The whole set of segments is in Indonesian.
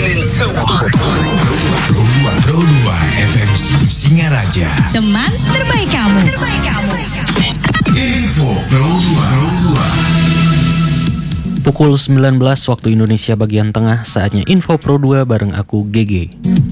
Pro 2 FM Singaraja. Teman terbaik kamu. Info Pro 2. Pukul 19 waktu Indonesia bagian tengah, saatnya Info Pro 2 bareng aku GG.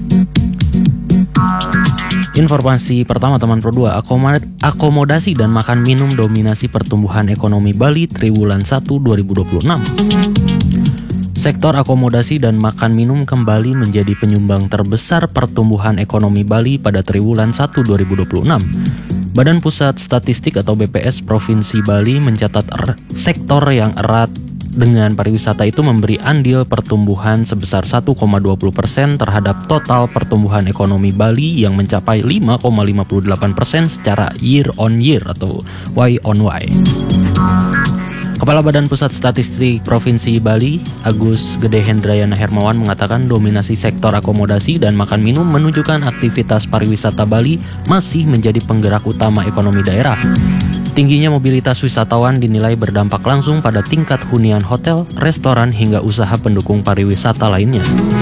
Informasi pertama teman Pro 2, akomodasi dan makan minum dominasi pertumbuhan ekonomi Bali triwulan 1 2026. Sektor akomodasi dan makan minum kembali menjadi penyumbang terbesar pertumbuhan ekonomi Bali pada triwulan 1 2026. Badan Pusat Statistik atau BPS Provinsi Bali mencatat sektor yang erat dengan pariwisata itu memberi andil pertumbuhan sebesar 1,20% terhadap total pertumbuhan ekonomi Bali yang mencapai 5,58% secara year on year atau Y on Y. Kepala Badan Pusat Statistik Provinsi Bali, Agus Gede Hendrayana Hermawan mengatakan dominasi sektor akomodasi dan makan minum menunjukkan aktivitas pariwisata Bali masih menjadi penggerak utama ekonomi daerah. Tingginya mobilitas wisatawan dinilai berdampak langsung pada tingkat hunian hotel, restoran, hingga usaha pendukung pariwisata lainnya.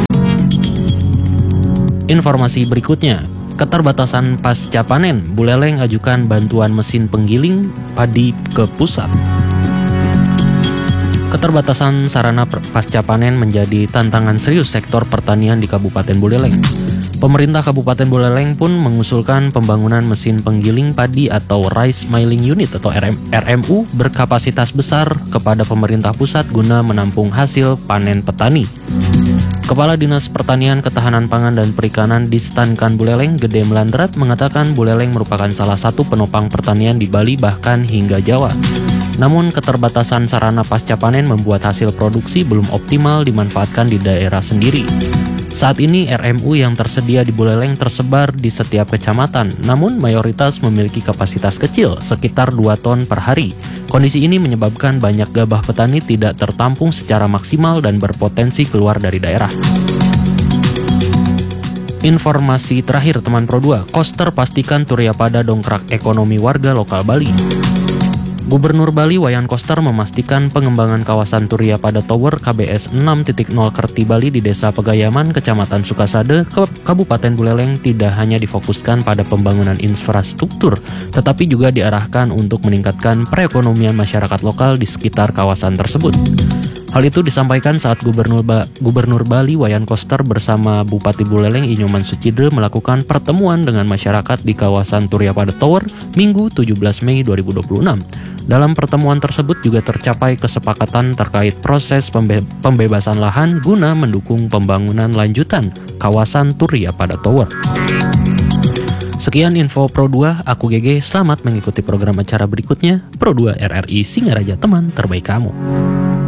Informasi berikutnya, keterbatasan pasca panen, Buleleng ajukan bantuan mesin penggiling padi ke pusat. Keterbatasan sarana pasca panen menjadi tantangan serius sektor pertanian di Kabupaten Buleleng. Pemerintah Kabupaten Buleleng pun mengusulkan pembangunan mesin penggiling padi atau Rice Milling Unit atau RMU berkapasitas besar kepada pemerintah pusat guna menampung hasil panen petani. Kepala Dinas Pertanian, Ketahanan Pangan dan Perikanan Distankan Buleleng, Gede Melandrat, mengatakan Buleleng merupakan salah satu penopang pertanian di Bali bahkan hingga Jawa. Namun keterbatasan sarana pasca panen membuat hasil produksi belum optimal dimanfaatkan di daerah sendiri. Saat ini RMU yang tersedia di Buleleng tersebar di setiap kecamatan, namun mayoritas memiliki kapasitas kecil, sekitar 2 ton per hari. Kondisi ini menyebabkan banyak gabah petani tidak tertampung secara maksimal dan berpotensi keluar dari daerah. Informasi terakhir teman Pro 2, Koster pastikan Turiapada dongkrak ekonomi warga lokal Bali. Gubernur Bali Wayan Koster memastikan pengembangan kawasan Turiapada Tower KBS 6.0 Kerti Bali di Desa Pegayaman, Kecamatan Sukasade, Kabupaten Buleleng tidak hanya difokuskan pada pembangunan infrastruktur, tetapi juga diarahkan untuk meningkatkan perekonomian masyarakat lokal di sekitar kawasan tersebut. Hal itu disampaikan saat Gubernur Bali Wayan Koster bersama Bupati Buleleng Inyoman Sucidre melakukan pertemuan dengan masyarakat di kawasan Turiapada Tower Minggu 17 Mei 2026. Dalam pertemuan tersebut juga tercapai kesepakatan terkait proses pembebasan lahan guna mendukung pembangunan lanjutan kawasan Turiapada Tower. Sekian info Pro 2, aku GG, selamat mengikuti program acara berikutnya. Pro 2 RRI Singaraja, teman terbaik kamu.